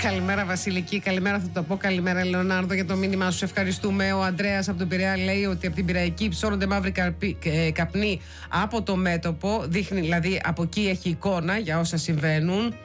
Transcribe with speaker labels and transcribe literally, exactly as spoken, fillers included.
Speaker 1: Καλημέρα Βασιλική, καλημέρα θα το πω. Καλημέρα Λεωνάρδο για το μήνυμά σου. Ευχαριστούμε. Ο Ανδρέας από τον Πειραιά λέει ότι από την Πειραϊκή ψώνονται μαύροι καρπί, ε, καπνοί από το μέτωπο. Δείχνει, δηλαδή από εκεί έχει εικόνα για όσα συμβαίνουν.